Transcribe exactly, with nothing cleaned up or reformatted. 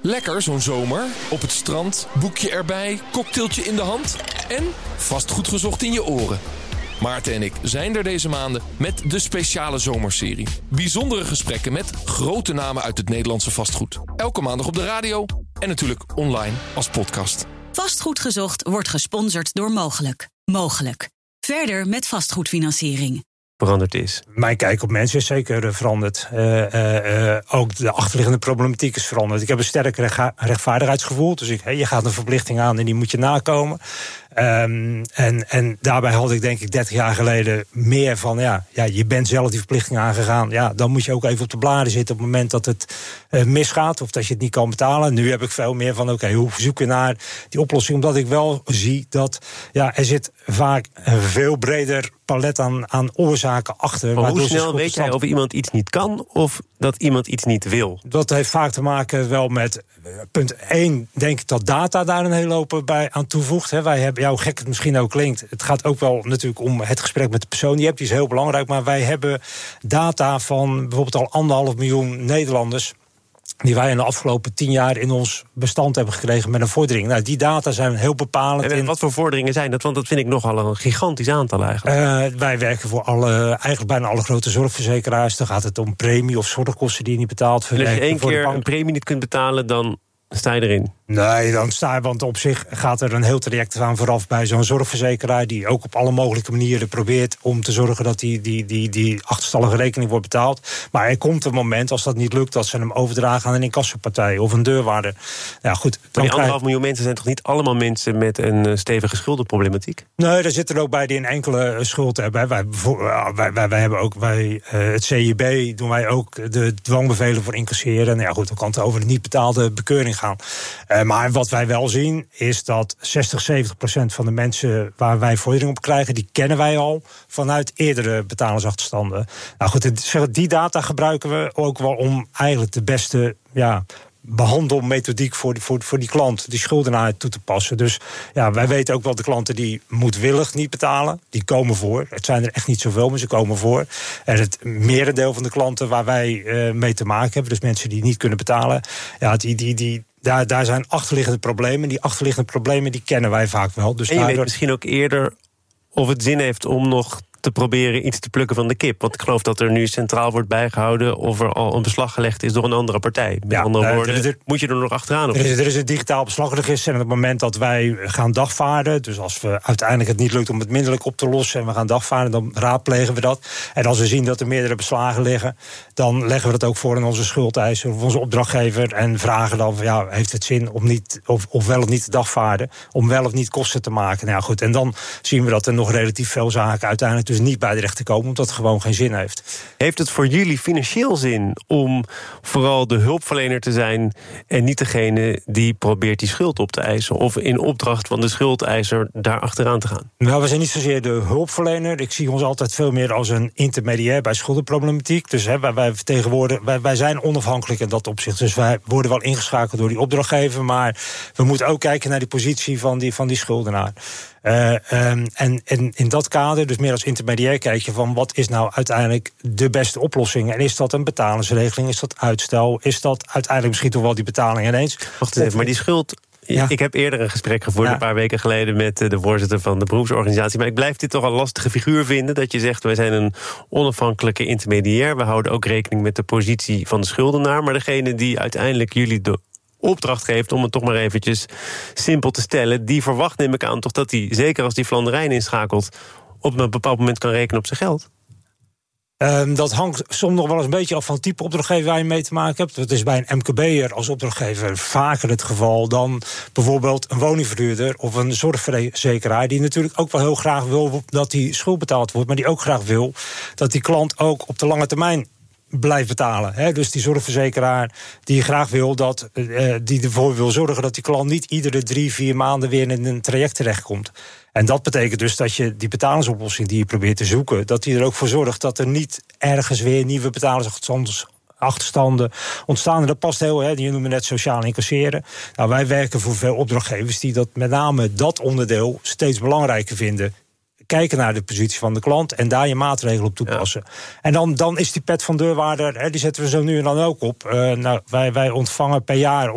Lekker zo'n zomer. Op het strand, boekje erbij, cocktailtje in de hand en vastgoed gezocht in je oren. Maarten en ik zijn er deze maanden met de speciale zomerserie. Bijzondere gesprekken met grote namen uit het Nederlandse vastgoed. Elke maandag op de radio en natuurlijk online als podcast. Vastgoed gezocht wordt gesponsord door Mogelijk. Mogelijk. Verder met vastgoedfinanciering. Veranderd is. Mijn kijk op mensen is zeker uh, veranderd. Uh, uh, uh, ook de achterliggende problematiek is veranderd. Ik heb een sterk rechtva- rechtvaardigheidsgevoel. Dus ik, hey, je gaat een verplichting aan en die moet je nakomen. Um, en, en daarbij had ik denk ik dertig jaar geleden meer van... Ja, ja, je bent zelf die verplichting aangegaan. Ja, dan moet je ook even op de bladen zitten op het moment dat het uh, misgaat... of dat je het niet kan betalen. Nu heb ik veel meer van, oké, okay, hoe zoek je naar die oplossing? Omdat ik wel zie dat ja, er zit vaak een veel breder palet aan, aan oorzaken achter. Maar hoe snel weet jij of iemand iets niet kan of dat iemand iets niet wil? Dat heeft vaak te maken wel met... Punt één, denk ik dat data daar een hele hoop bij aan toevoegt. Hè. Wij hebben, ja, hoe gek het misschien ook klinkt... het gaat ook wel natuurlijk om het gesprek met de persoon die je hebt. Die is heel belangrijk, maar wij hebben data van bijvoorbeeld al anderhalf miljoen Nederlanders... die wij in de afgelopen tien jaar in ons bestand hebben gekregen met een vordering. Nou, die data zijn heel bepalend. En wat voor vorderingen zijn dat? Want dat vind ik nogal een gigantisch aantal eigenlijk. Uh, wij werken voor alle, eigenlijk bijna alle grote zorgverzekeraars. Dan gaat het om premie of zorgkosten die je niet betaalt. En als je één keer een premie niet kunt betalen, dan sta je erin? Nee, dan sta je, want op zich gaat er een heel traject aan vooraf bij zo'n zorgverzekeraar... die ook op alle mogelijke manieren probeert om te zorgen... dat die, die, die, die achterstallige rekening wordt betaald. Maar er komt een moment, als dat niet lukt... dat ze hem overdragen aan een incassopartij of een deurwaarder. Ja, goed, dan maar die anderhalf krijg... miljoen mensen zijn toch niet allemaal mensen... met een stevige schuldenproblematiek? Nee, daar zitten er ook bij die een enkele schuld hebben. Wij, wij, wij, wij hebben ook bij uh, het C I B doen wij ook de dwangbevelen voor incasseren. Nou ja, goed, dan kan het over de niet betaalde bekeuring gaan. Uh, maar wat wij wel zien, is dat zestig, zeventig procent van de mensen waar wij vordering op krijgen, die kennen wij al vanuit eerdere betalingsachterstanden. Nou goed, die data gebruiken we ook wel om eigenlijk de beste ja, behandelmethodiek voor die, voor, voor die klant, die schuldenaar, toe te passen. Dus ja, wij weten ook wel de klanten die moedwillig niet betalen, die komen voor. Het zijn er echt niet zoveel, maar ze komen voor. En het merendeel van de klanten waar wij uh, mee te maken hebben, dus mensen die niet kunnen betalen, ja, die, die, die Daar, daar zijn achterliggende problemen. Die achterliggende problemen die kennen wij vaak wel. Dus en je daardoor... weet misschien ook eerder of het zin heeft om nog te proberen iets te plukken van de kip. Want ik geloof dat er nu centraal wordt bijgehouden of er al een beslag gelegd is door een andere partij. Met ja, andere woorden, uh, er, er, moet je er nog achteraan? Of er, is, er is een digitaal beslagregister en op het moment dat wij gaan dagvaarden, dus als we uiteindelijk het niet lukt om het middelijk op te lossen en we gaan dagvaarden, dan raadplegen we dat. En als we zien dat er meerdere beslagen liggen, dan leggen we dat ook voor aan onze schuldeiser of onze opdrachtgever en vragen dan, ja, heeft het zin om niet, of, of wel of niet te dagvaarden, om wel of niet kosten te maken. Nou ja, goed, en dan zien we dat er nog relatief veel zaken uiteindelijk dus niet bij de rechter komen, omdat het gewoon geen zin heeft. Heeft het voor jullie financieel zin om vooral de hulpverlener te zijn en niet degene die probeert die schuld op te eisen of in opdracht van de schuldeiser daar achteraan te gaan? Nou, we zijn niet zozeer de hulpverlener. Ik zie ons altijd veel meer als een intermediair bij schuldenproblematiek. Dus hè, wij, wij, vertegenwoordigen, wij, wij zijn onafhankelijk in dat opzicht. Dus wij worden wel ingeschakeld door die opdrachtgever, maar we moeten ook kijken naar die positie van die, van die schuldenaar. Uh, um, en, en in dat kader, dus meer als intermediair, kijk je van wat is nou uiteindelijk de beste oplossing? En is dat een betalingsregeling? Is dat uitstel? Is dat uiteindelijk misschien toch wel die betaling ineens? Wacht eens even, maar die schuld... Ja. Ik heb eerder een gesprek gevoerd, ja. een paar weken geleden, met de voorzitter van de beroepsorganisatie. Maar ik blijf dit toch een lastige figuur vinden, dat je zegt, wij zijn een onafhankelijke intermediair. We houden ook rekening met de positie van de schuldenaar. Maar degene die uiteindelijk jullie de opdracht geeft, om het toch maar eventjes simpel te stellen, die verwacht, neem ik aan, toch dat hij, zeker als die Flanderijn inschakelt, op een bepaald moment kan rekenen op zijn geld? Um, dat hangt soms nog wel eens een beetje af van het type opdrachtgever waar je mee te maken hebt. Dat is bij een M K B'er als opdrachtgever vaker het geval dan bijvoorbeeld een woningverhuurder of een zorgverzekeraar, die natuurlijk ook wel heel graag wil dat die schuld betaald wordt, maar die ook graag wil dat die klant ook op de lange termijn blijft betalen. Hè? Dus die zorgverzekeraar die graag wil dat, uh, die ervoor wil zorgen dat die klant niet iedere drie, vier maanden weer in een traject terechtkomt. En dat betekent dus dat je die betalingsoplossing die je probeert te zoeken, dat die er ook voor zorgt dat er niet ergens weer nieuwe betalingsachterstanden ontstaan. En dat past heel, hè, je noemde net sociaal incasseren. Nou, wij werken voor veel opdrachtgevers die dat met name dat onderdeel steeds belangrijker vinden. Kijken naar de positie van de klant en daar je maatregelen op toepassen. Ja. En dan, dan is die pet van deurwaarder, hè, die zetten we zo nu en dan ook op. Uh, nou, wij, wij ontvangen per jaar